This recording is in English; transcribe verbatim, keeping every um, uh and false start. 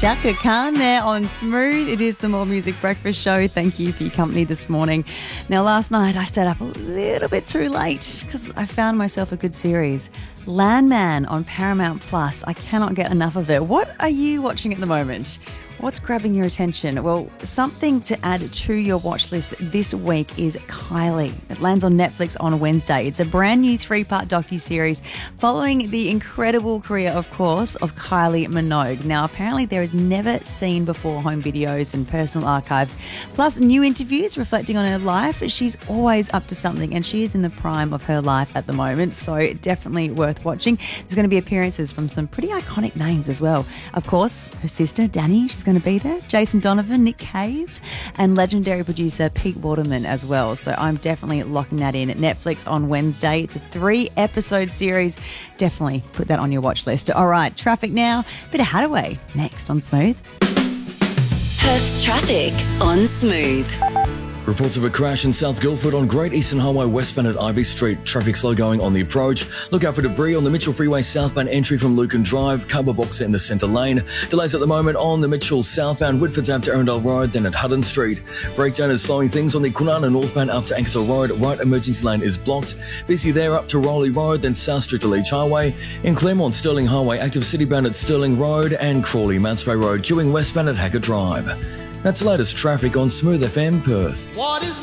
Chaka Khan there on Smooth. It is the More Music Breakfast Show. Thank you for your company this morning. Now, last night I stayed up a little bit too late because I found myself a good series. Landman on Paramount Plus. I cannot get enough of it. What are you watching at the moment? What's grabbing your attention? Well, something to add to your watch list this week is Kylie. It lands on Netflix on Wednesday. It's a brand new three-part docuseries following the incredible career, of course, of Kylie Minogue. Now, apparently there is never seen before home videos and personal archives, plus new interviews reflecting on her life. She's always up to something, and she is in the prime of her life at the moment, so definitely worth watching. There's going to be appearances from some pretty iconic names as well. Of course, her sister, Danny, she's going to be there, Jason Donovan, Nick Cave, and legendary producer Pete Waterman as well. So I'm definitely locking that in at Netflix on Wednesday. It's a three-episode series. Definitely put that on your watch list. All right, traffic now. Bit of Hadaway next on Smooth. Perth's traffic on Smooth. Reports of a crash in South Guildford on Great Eastern Highway westbound at Ivy Street. Traffic slow going on the approach. Look out for debris on the Mitchell Freeway southbound entry from Lucan Drive. Car boxer in the centre lane. Delays at the moment on the Mitchell southbound Whitford's Ave to Arundel Road, then at Hutton Street. Breakdown is slowing things on the Kwinana northbound after Ankersville Road. Right emergency lane is blocked. Busy there up to Rowley Road, then South Street to Leach Highway. In Claremont, Stirling Highway, active citybound at Stirling Road and Crawley, Mount Bay Road, queuing westbound at Hackett Drive. That's the latest traffic on Smooth F M Perth. What is